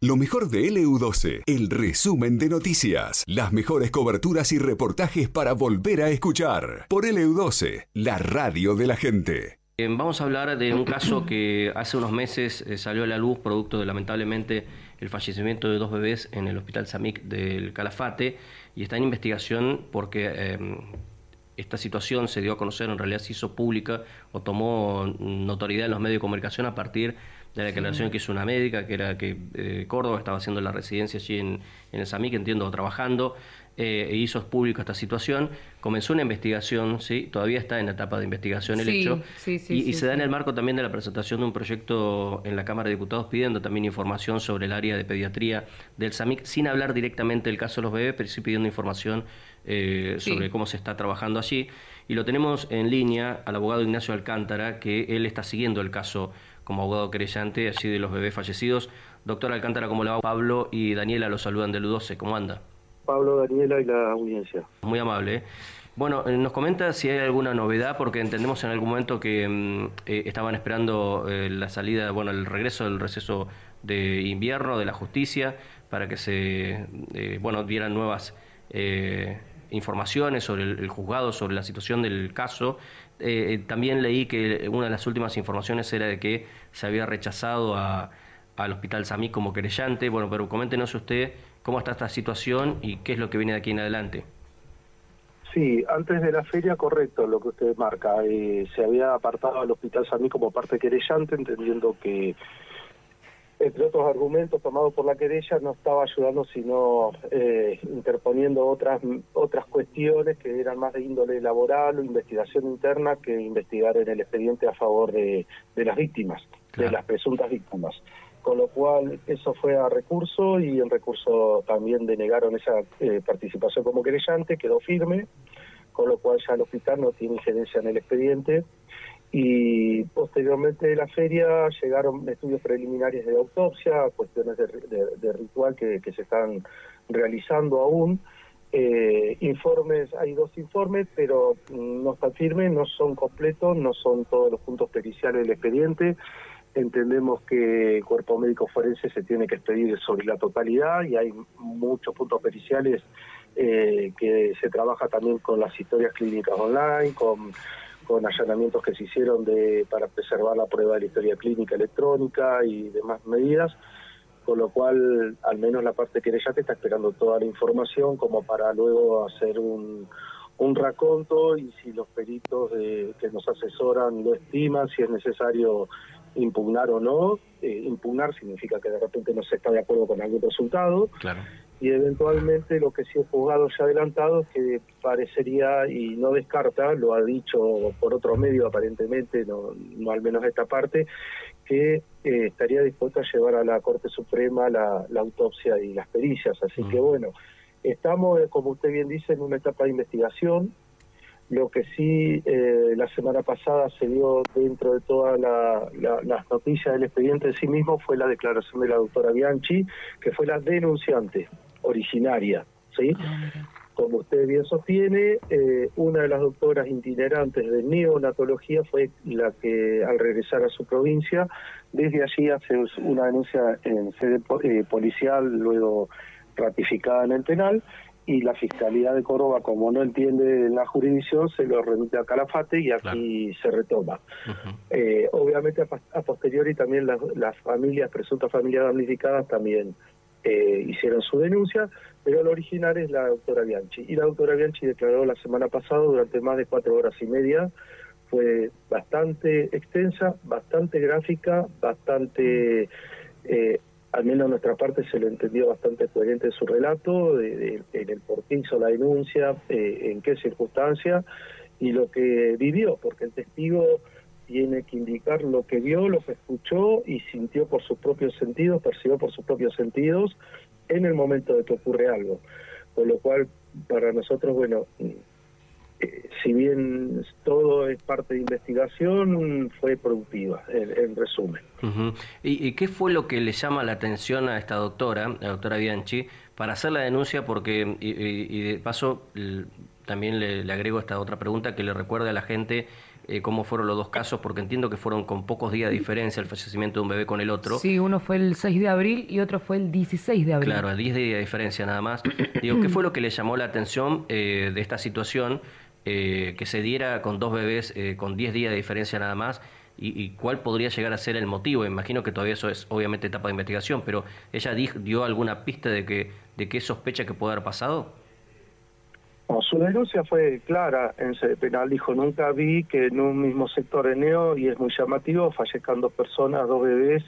Lo mejor de LU12, el resumen de noticias. Las mejores coberturas y reportajes para volver a escuchar. Por LU12, la radio de la gente. Vamos a hablar de un caso que hace unos meses salió a la luz, producto de lamentablemente el fallecimiento de 2 bebés en el Hospital Samic del Calafate, y está en investigación porque esta situación se dio a conocer, en realidad se hizo pública o tomó notoriedad en los medios de comunicación a partir de la declaración que hizo una médica, que era que Córdoba estaba haciendo la residencia allí en el Samic, entiendo, trabajando, e hizo pública esta situación. Comenzó una investigación, ¿sí? Todavía está en la etapa de investigación el hecho, y se da en el marco también de la presentación de un proyecto en la Cámara de Diputados pidiendo también información sobre el área de pediatría del Samic, sin hablar directamente del caso de los bebés, pero sí pidiendo información sobre cómo se está trabajando allí. Y lo tenemos en línea al abogado Ignacio Alcántara, que él está siguiendo el caso como abogado querellante allí de los bebés fallecidos. Doctor Alcántara, ¿cómo le va? Pablo y Daniela lo saludan del U12, ¿cómo anda? Pablo, Daniela y la audiencia. Muy amable. Bueno, nos comenta si hay alguna novedad, porque entendemos en algún momento que estaban esperando la salida, bueno, el regreso del receso de invierno de la justicia para que se, dieran nuevas informaciones sobre el juzgado, sobre la situación del caso. También leí que una de las últimas informaciones era de que se había rechazado al Hospital Samic como querellante. Bueno, pero coméntenos usted cómo está esta situación y qué es lo que viene de aquí en adelante. Sí, antes de la feria, correcto lo que usted marca. Se había apartado al Hospital Samic como parte querellante, entendiendo que, entre otros argumentos tomados por la querella, no estaba ayudando, sino interponiendo otras cuestiones que eran más de índole laboral o investigación interna que investigar en el expediente a favor de las víctimas, de las presuntas víctimas. Con lo cual eso fue a recurso, y en recurso también denegaron esa participación como querellante, quedó firme, con lo cual ya el hospital no tiene injerencia en el expediente. Y posteriormente de la feria llegaron estudios preliminares de autopsia, cuestiones de ritual que se están realizando aún. Informes, hay 2 informes, pero no están firmes, no son completos, no son todos los puntos periciales del expediente. Entendemos que el cuerpo médico forense se tiene que expedir sobre la totalidad, y hay muchos puntos periciales que se trabaja también con las historias clínicas online, con allanamientos que se hicieron para preservar la prueba de la historia clínica electrónica y demás medidas, con lo cual al menos la parte querellante está esperando toda la información como para luego hacer un raconto, y si los peritos que nos asesoran lo estiman, si es necesario impugnar o no. Impugnar significa que de repente no se está de acuerdo con algún resultado. Claro. Y eventualmente lo que sí el juzgado ya ha adelantado es que parecería, y no descarta, lo ha dicho por otro medio aparentemente, no al menos esta parte, que estaría dispuesto a llevar a la Corte Suprema la autopsia y las pericias. Así que bueno, estamos, como usted bien dice, en una etapa de investigación. Lo que sí la semana pasada se dio dentro de todas las noticias del expediente en sí mismo fue la declaración de la doctora Bianchi, que fue la denunciante originaria, ¿sí? Como usted bien sostiene, una de las doctoras itinerantes de neonatología fue la que, al regresar a su provincia, desde allí hace una denuncia en sede policial, luego ratificada en el penal, y la Fiscalía de Córdoba, como no entiende la jurisdicción, se lo remite a Calafate, y aquí se retoma. Obviamente a posteriori también las familias, presuntas familias damnificadas, también hicieron su denuncia, pero el original es la doctora Bianchi. Y la doctora Bianchi declaró la semana pasada durante más de 4 horas y media. Fue bastante extensa, bastante gráfica, bastante... al menos a nuestra parte se lo entendió bastante coherente su relato, en el por qué hizo la denuncia, en qué circunstancia y lo que vivió, porque el testigo tiene que indicar lo que vio, lo que escuchó y sintió por sus propios sentidos, percibió por sus propios sentidos en el momento de que ocurre algo. Con lo cual, para nosotros, bueno, si bien todo es parte de investigación, fue productiva, en resumen. ¿Y qué fue lo que le llama la atención a esta doctora, la doctora Bianchi, para hacer la denuncia? Porque, y de paso, también le agrego esta otra pregunta que le recuerde a la gente cómo fueron los dos casos, porque entiendo que fueron con pocos días de diferencia el fallecimiento de un bebé con el otro. Sí, uno fue el 6 de abril y otro fue el 16 de abril. Claro, 10 días de diferencia nada más. Digo, ¿qué fue lo que le llamó la atención de esta situación, que se diera con dos bebés con 10 días de diferencia nada más? ¿Y cuál podría llegar a ser el motivo? Imagino que todavía eso es obviamente etapa de investigación, pero ¿ella dio alguna pista de qué sospecha que puede haber pasado? No, su denuncia fue clara en sede penal. Dijo, nunca vi que en un mismo sector de Neo, y es muy llamativo, fallezcan dos personas, dos bebés,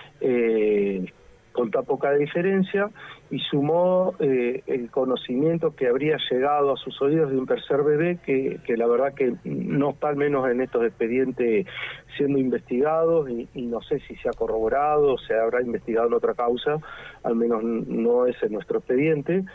con tan poca diferencia, y sumó el conocimiento que habría llegado a sus oídos de un tercer bebé que la verdad que no está al menos en estos expedientes siendo investigados, y no sé si se ha corroborado, se habrá investigado en otra causa, al menos no es en nuestro expediente.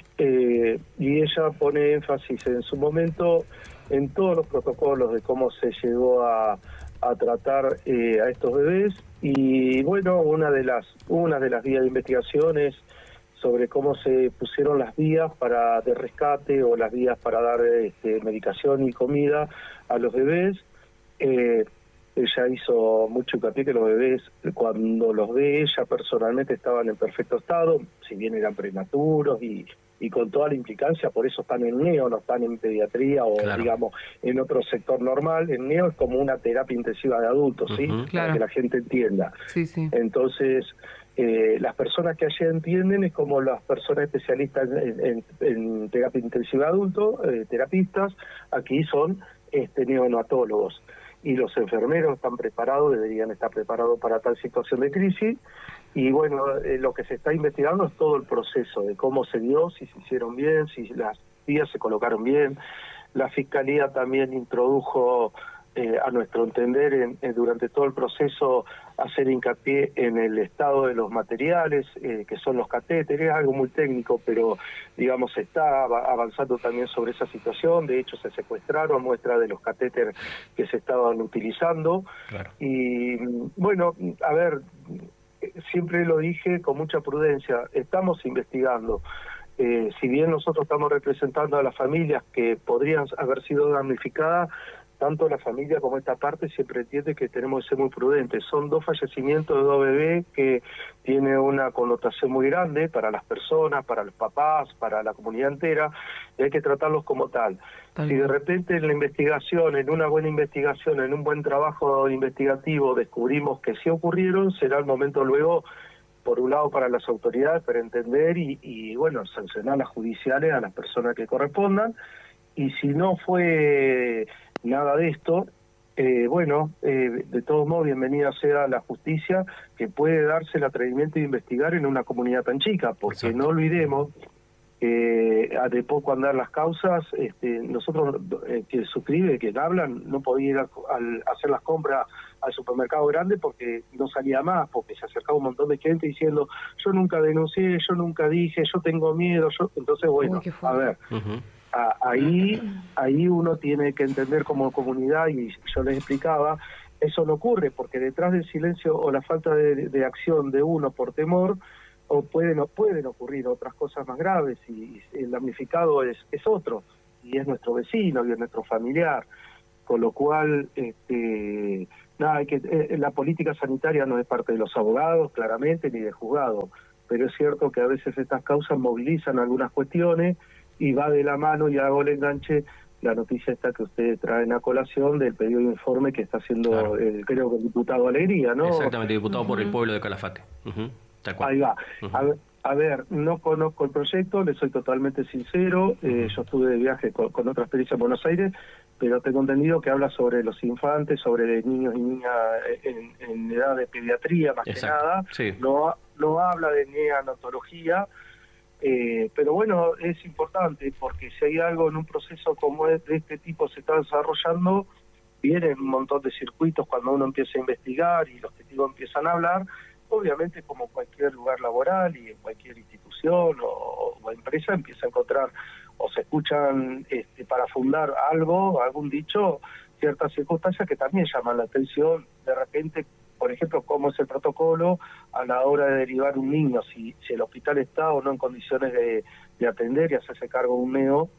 Y ella pone énfasis en su momento en todos los protocolos de cómo se llegó a tratar a estos bebés, y bueno, una de las vías de investigación es sobre cómo se pusieron las vías de rescate o las vías para dar medicación y comida a los bebés. Ella hizo mucho hincapié que los bebés, cuando los ve ella personalmente, estaban en perfecto estado, si bien eran prematuros y con toda la implicancia, por eso están en Neo, no están en pediatría o claro, digamos en otro sector normal. En Neo es como una terapia intensiva de adultos, ¿sí? Claro. Para que la gente entienda. Sí, sí. Entonces, las personas que allí entienden es como las personas especialistas en terapia intensiva de adultos, terapistas, aquí son neonatólogos. Y los enfermeros están preparados, deberían estar preparados para tal situación de crisis. Y bueno, lo que se está investigando es todo el proceso de cómo se dio, si se hicieron bien, si las vías se colocaron bien. La Fiscalía también introdujo, a nuestro entender, durante todo el proceso, hacer hincapié en el estado de los materiales, que son los catéteres, algo muy técnico, pero digamos se está avanzando también sobre esa situación. De hecho, se secuestraron muestras de los catéteres que se estaban utilizando. Claro. Y bueno, a ver, siempre lo dije con mucha prudencia, estamos investigando. Si bien nosotros estamos representando a las familias que podrían haber sido damnificadas, tanto la familia como esta parte siempre entiende que tenemos que ser muy prudentes. Son dos fallecimientos de dos bebés que tiene una connotación muy grande para las personas, para los papás, para la comunidad entera, y hay que tratarlos como tal. Si de repente en la investigación, en una buena investigación, en un buen trabajo investigativo descubrimos que sí ocurrieron, será el momento luego, por un lado para las autoridades, para entender y bueno, sancionar las judiciales a las personas que correspondan. Y si no fue nada de esto, de todos modos, bienvenida sea la justicia, que puede darse el atrevimiento de investigar en una comunidad tan chica, porque exacto, no olvidemos que de poco andar las causas, nosotros que suscribe, que hablan, no podía ir a hacer las compras al supermercado grande porque no salía más, porque se acercaba un montón de gente diciendo, yo nunca denuncié, yo nunca dije, yo tengo miedo, entonces bueno, a ver, ahí uno tiene que entender como comunidad, y yo les explicaba, eso no ocurre porque detrás del silencio o la falta de acción de uno por temor, o pueden ocurrir otras cosas más graves, y el damnificado es otro, y es nuestro vecino y es nuestro familiar, con lo cual la política sanitaria no es parte de los abogados, claramente, ni de juzgado, pero es cierto que a veces estas causas movilizan algunas cuestiones, y va de la mano, y hago el enganche, la noticia esta que ustedes traen a colación del pedido de informe que está haciendo, claro, creo que el diputado Alegría, ¿no? Exactamente, diputado por el pueblo de Calafate. Tal cual. Ahí va. A ver, no conozco el proyecto, le soy totalmente sincero, yo estuve de viaje con otra experiencia en Buenos Aires, pero tengo entendido que habla sobre los infantes, sobre niños y niñas en edad de pediatría, más exacto, que nada, sí. No habla de neonatología. Pero bueno, es importante porque si hay algo en un proceso como de este tipo se está desarrollando, vienen un montón de circuitos cuando uno empieza a investigar y los testigos empiezan a hablar, obviamente como cualquier lugar laboral y en cualquier institución o empresa empieza a encontrar o se escuchan para fundar algo, algún dicho, ciertas circunstancias que también llaman la atención. De repente, por ejemplo, cómo es el protocolo a la hora de derivar un niño, si el hospital está o no en condiciones de atender y hacerse cargo de un neo,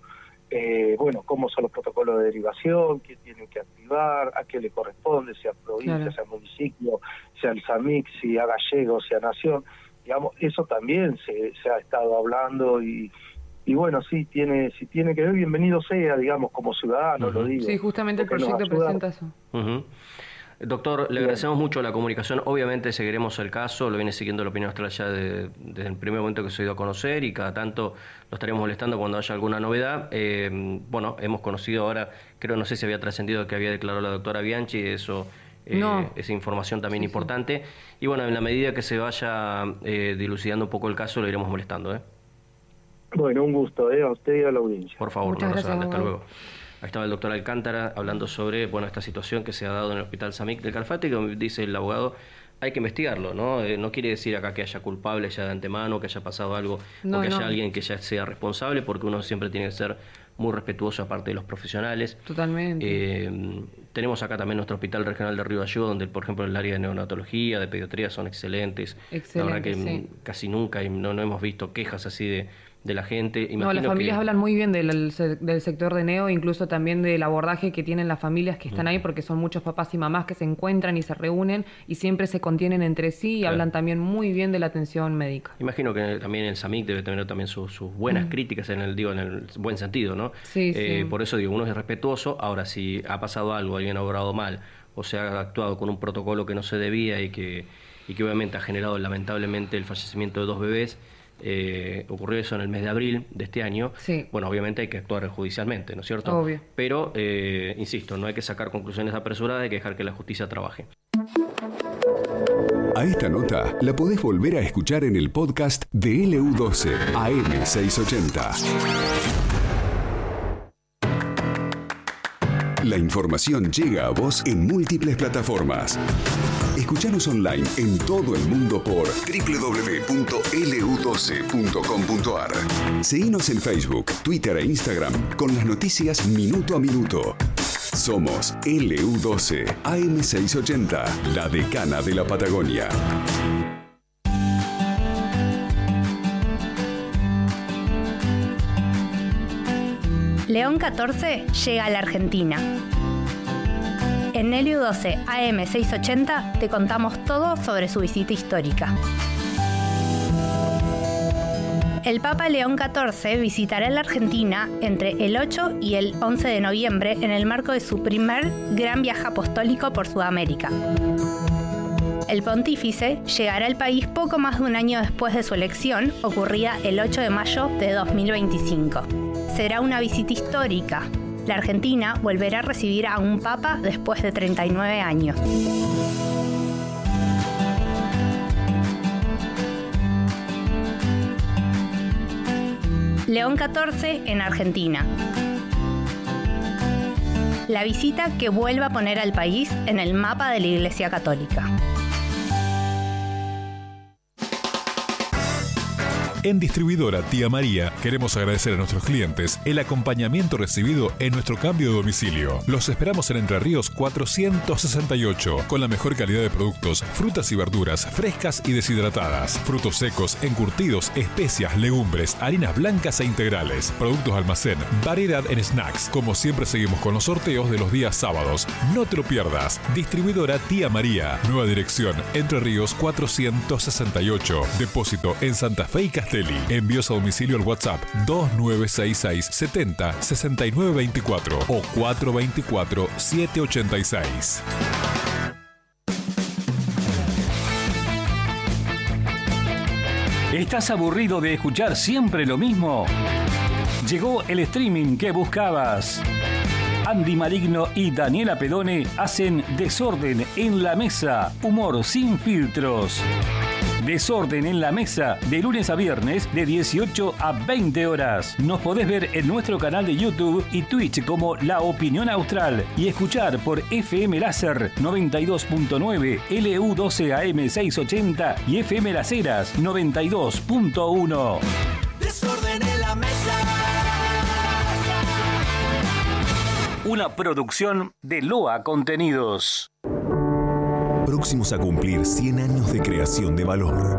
bueno, cómo son los protocolos de derivación, qué tienen que activar, a qué le corresponde, sea provincia, sea municipio, sea el SAMIC, sea gallego, sea nación. Digamos, eso también se ha estado hablando y bueno, si tiene que ver, bienvenido sea, digamos, como ciudadano, lo digo. Sí, justamente el proyecto presenta eso. Doctor, le agradecemos mucho la comunicación. Obviamente seguiremos el caso, lo viene siguiendo la opinión austral ya desde el primer momento que se dio a conocer y cada tanto lo estaremos molestando cuando haya alguna novedad. Bueno, hemos conocido ahora, no sé si había trascendido que había declarado la doctora Bianchi, eso... esa información también importante. Y bueno, en la medida que se vaya dilucidando un poco el caso, lo iremos molestando. Bueno, un gusto, a usted y a la audiencia. Por favor, un abrazo grande, hasta luego. Ahí estaba el doctor Alcántara hablando sobre esta situación que se ha dado en el Hospital SAMIC del Calafate, que dice el abogado, hay que investigarlo, ¿no? No quiere decir acá que haya culpable ya de antemano, que haya pasado algo, o que haya alguien que ya sea responsable, porque uno siempre tiene que ser muy respetuoso aparte de los profesionales. Totalmente. Tenemos acá también nuestro Hospital Regional de Río Gallegos, donde, por ejemplo, el área de neonatología, de pediatría son excelentes. La verdad que casi nunca no hemos visto quejas así de la gente. Imagino las familias hablan muy bien del sector de neo, incluso también del abordaje que tienen las familias que están ahí, porque son muchos papás y mamás que se encuentran y se reúnen y siempre se contienen entre sí y hablan también muy bien de la atención médica. Imagino que también el SAMIC debe tener también sus buenas críticas en el buen sentido, ¿no? Sí. Por eso digo, uno es respetuoso. Ahora, si ha pasado algo, alguien ha obrado mal o se ha actuado con un protocolo que no se debía y que obviamente ha generado lamentablemente el fallecimiento de 2 bebés, ocurrió eso en el mes de abril de este año. Bueno, obviamente hay que actuar judicialmente, ¿no es cierto? Obvio. Pero, insisto, no hay que sacar conclusiones apresuradas, hay que dejar que la justicia trabaje. A esta nota la podés volver a escuchar en el podcast de LU12 AM680. La información llega a vos en múltiples plataformas. Escuchanos online en todo el mundo por www.lu12.com.ar. Seguinos en Facebook, Twitter e Instagram con las noticias minuto a minuto. Somos LU12 AM680, la decana de la Patagonia. León 14 llega a la Argentina. En LU12 AM680 te contamos todo sobre su visita histórica. El Papa León XIV visitará la Argentina entre el 8 y el 11 de noviembre en el marco de su primer gran viaje apostólico por Sudamérica. El pontífice llegará al país poco más de un año después de su elección, ocurrida el 8 de mayo de 2025. Será una visita histórica. La Argentina volverá a recibir a un papa después de 39 años. León XIV en Argentina. La visita que vuelve a poner al país en el mapa de la Iglesia Católica. En Distribuidora Tía María queremos agradecer a nuestros clientes el acompañamiento recibido en nuestro cambio de domicilio. Los esperamos en Entre Ríos 468 con la mejor calidad de productos, frutas y verduras frescas y deshidratadas, frutos secos, encurtidos, especias, legumbres, harinas blancas e integrales, productos almacén, variedad en snacks. Como siempre seguimos con los sorteos de los días sábados. No te lo pierdas. Distribuidora Tía María. Nueva dirección Entre Ríos 468. Depósito en Santa Fe y Castelli. Envíos a domicilio al WhatsApp 2966 70 6924 o 424 786. ¿Estás aburrido de escuchar siempre lo mismo? Llegó el streaming que buscabas. Andy Maligno y Daniela Pedone hacen Desorden en la Mesa, humor sin filtros. Desorden en la Mesa, de lunes a viernes, de 18 a 20 horas. Nos podés ver en nuestro canal de YouTube y Twitch como La Opinión Austral y escuchar por FM Láser 92.9, LU12 AM680 y FM Las Heras 92.1. Desorden en la Mesa. Una producción de Loa Contenidos. Próximos a cumplir 100 años de creación de valor.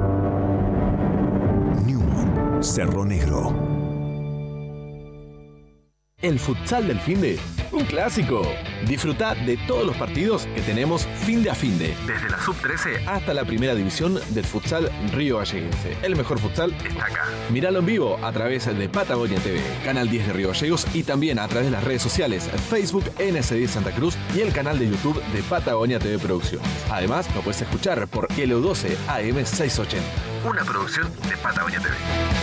Newman, Cerro Negro. El futsal del finde, un clásico. Disfruta de todos los partidos que tenemos finde a finde, desde la sub-13 hasta la primera división del futsal Río Galleguense. El mejor futsal está acá. Míralo en vivo a través de Patagonia TV, Canal 10 de Río Gallegos y también a través de las redes sociales Facebook NS10 Santa Cruz y el canal de YouTube de Patagonia TV Producciones. Además, lo puedes escuchar por LU12 AM 680, una producción de Patagonia TV.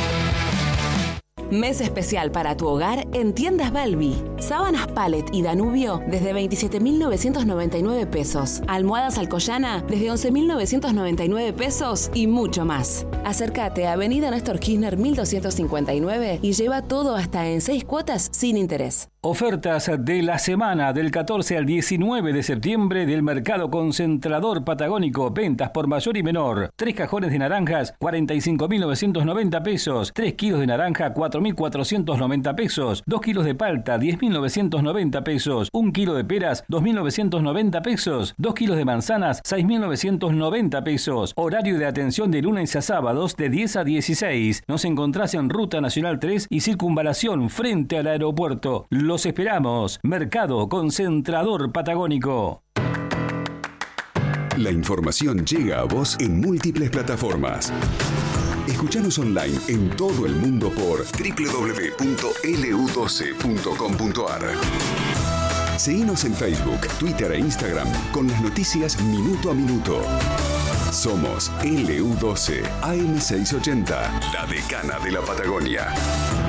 Mes especial para tu hogar en Tiendas Balbi. Sábanas Pallet y Danubio desde 27.999 pesos. Almohadas Alcoyana desde 11.999 pesos y mucho más. Acércate a Avenida Néstor Kirchner 1259 y lleva todo hasta en 6 cuotas sin interés. Ofertas de la semana del 14 al 19 de septiembre del Mercado Concentrador Patagónico. Ventas por mayor y menor. 3 cajones de naranjas, 45.990 pesos. 3 kilos de naranja, 4.490 pesos. 2 kilos de palta, 10.990 pesos. 1 kilo de peras, 2.990 pesos. 2 kilos de manzanas, 6.990 pesos. Horario de atención de lunes a sábados de 10 a 16. Nos encontrás en Ruta Nacional 3 y Circunvalación frente al aeropuerto. Los esperamos. Mercado Concentrador Patagónico. La información llega a vos en múltiples plataformas. Escuchanos online en todo el mundo por www.lu12.com.ar. Seguinos en Facebook, Twitter e Instagram con las noticias minuto a minuto. Somos LU12 AM680, la decana de la Patagonia.